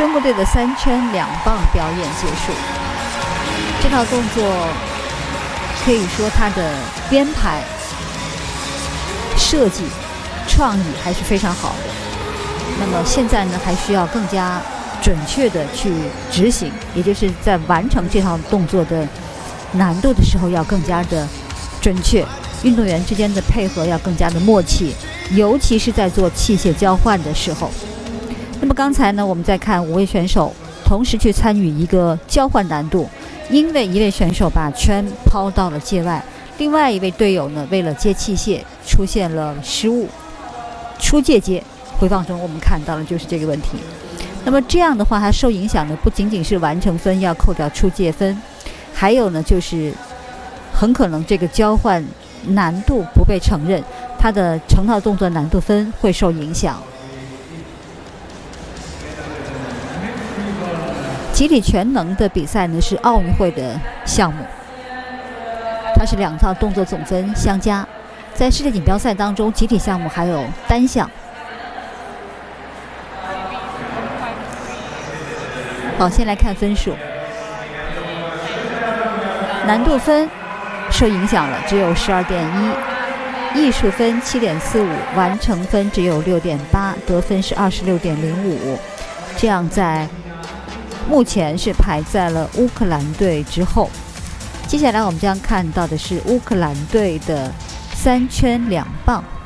中国队的3圈2棒表演结束。这套动作可以说它的编排、设计、创意还是非常好的。那么现在呢，还需要更加准确的去执行，也就是在完成这套动作的难度的时候要更加的准确，运动员之间的配合要更加的默契，尤其是在做器械交换的时候。那么刚才呢，我们在看5位选手同时去参与一个交换难度，因为一位选手把圈抛到了界外，另外一位队友呢，为了接器械出现了失误，出界接。回放中我们看到的就是这个问题。那么这样的话，它受影响的不仅仅是完成分要扣掉出界分，还有呢，就是很可能这个交换难度不被承认，它的成套动作难度分会受影响。集体全能的比赛呢是奥运会的项目，它是2套动作总分相加。在世界锦标赛当中，集体项目还有单项。好，先来看分数。难度分受影响了，只有12.1，艺术分7.45，完成分只有6.8，得分是26.05，这样在目前是排在了乌克兰队之后。接下来我们将看到的是乌克兰队的3圈2棒。